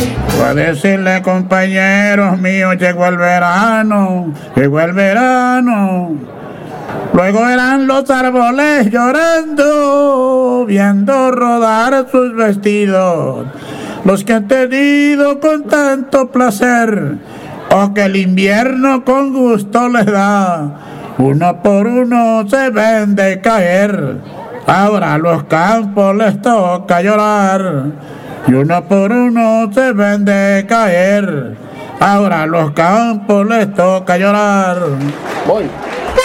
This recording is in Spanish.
Voy a decirle, compañeros míos, llegó el verano, Luego eran los árboles llorando, viendo rodar sus vestidos, los que han tenido con tanto placer, o que el invierno con gusto les da, uno por uno se ven de caer. Ahora a los campos les toca llorar, y uno por uno se ven de caer. Ahora a los campos les toca llorar. Voy.